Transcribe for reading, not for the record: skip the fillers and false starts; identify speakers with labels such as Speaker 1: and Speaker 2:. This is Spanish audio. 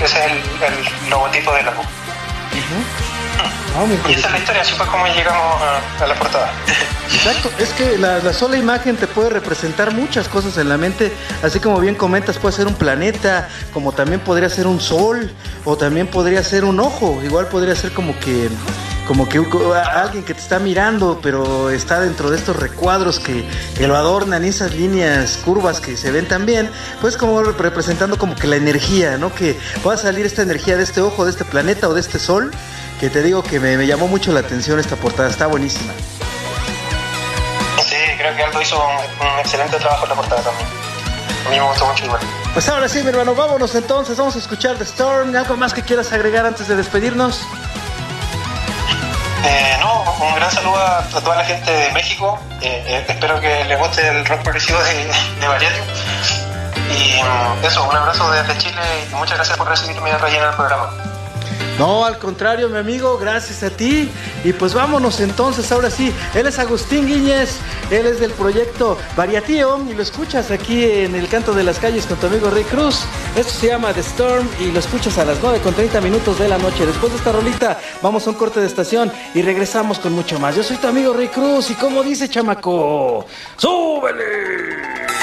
Speaker 1: ese es el logotipo del álbum. Y esa es la historia, así fue como llegamos a la portada.
Speaker 2: Exacto, es que la sola imagen te puede representar muchas cosas en la mente, así como bien comentas, puede ser un planeta, como también podría ser un sol, o también podría ser un ojo, igual podría ser como que alguien que te está mirando, pero está dentro de estos recuadros que lo adornan, y esas líneas curvas que se ven también, pues como representando como que la energía, ¿no? Que pueda salir esta energía de este ojo, de este planeta o de este sol, que te digo que me llamó mucho la atención esta portada, está buenísima.
Speaker 1: Sí, creo que Aldo hizo un excelente trabajo en la portada también. A mí me gustó mucho igual.
Speaker 2: Pues ahora sí, mi hermano, vámonos entonces, vamos a escuchar The Storm. ¿Algo más que quieras agregar antes de despedirnos?
Speaker 1: No, un gran saludo a toda la gente de México. Espero que les guste el rock progresivo de Valiadium. Y eso, un abrazo desde Chile y muchas gracias por recibirme a rellenar el programa.
Speaker 2: No, al contrario, mi amigo, gracias a ti. Y pues vámonos entonces, ahora sí. Él es Agustín Guíñez, él es del proyecto Variation y lo escuchas aquí en El Canto de las Calles con tu amigo Rey Cruz. Esto se llama The Storm y lo escuchas a las 9:30 de la noche. Después de esta rolita vamos a un corte de estación y regresamos con mucho más. Yo soy tu amigo Rey Cruz y como dice chamaco, ¡súbele!